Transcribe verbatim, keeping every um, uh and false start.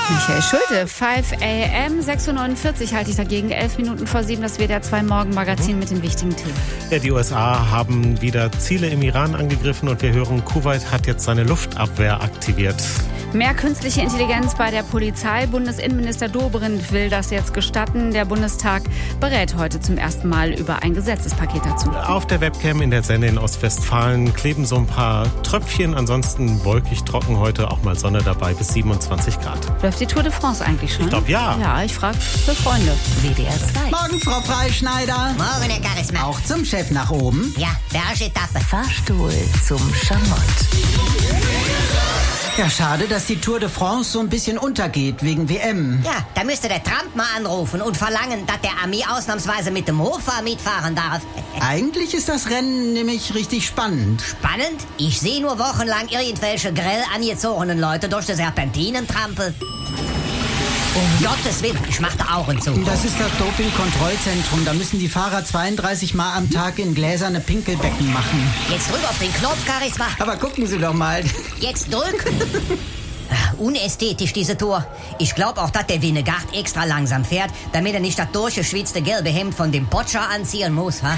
Michael Schulte, fünf a m, sechs Uhr neunundvierzig halte ich dagegen, elf Minuten vor sieben, das W D R zwei Morgenmagazin mit den wichtigen Themen. Ja, die U S A haben wieder Ziele im Iran angegriffen und wir hören, Kuwait hat jetzt seine Luftabwehr aktiviert. Mehr künstliche Intelligenz bei der Polizei. Bundesinnenminister Dobrindt will das jetzt gestatten. Der Bundestag berät heute zum ersten Mal über ein Gesetzespaket dazu. Auf der Webcam in der Senne in Ostwestfalen kleben so ein paar Tröpfchen. Ansonsten wolkig trocken heute, auch mal Sonne dabei bis siebenundzwanzig Grad. Läuft die Tour de France eigentlich schon? Ich glaube, ja. Ja, ich frage für Freunde. W D R zwei. Morgen, Frau Freischneider. Morgen, Herr Charisma. Auch zum Chef nach oben. Ja, Bergetappe. Fahrstuhl zum Schamott. Ja, schade, dass die Tour de France so ein bisschen untergeht wegen W M. Ja, da müsste der Trump mal anrufen und verlangen, dass der Ami ausnahmsweise mit dem Hofer mitfahren darf. Eigentlich ist das Rennen nämlich richtig spannend. Spannend? Ich sehe nur wochenlang irgendwelche grell angezogenen Leute durch die Serpentinen trampeln. Um Gottes Willen, ich mach die Augen zu. Das ist das Doping-Kontrollzentrum. Da müssen die Fahrer zweiunddreißig Mal am Tag in gläserne Pinkelbecken machen. Jetzt drück auf den Knopf, Charisma. Aber gucken Sie doch mal. Jetzt drück. Unästhetisch, diese Tour. Ich glaube auch, dass der Vingegaard extra langsam fährt, damit er nicht das durchgeschwitzte gelbe Hemd von dem Potscher anziehen muss. Ha?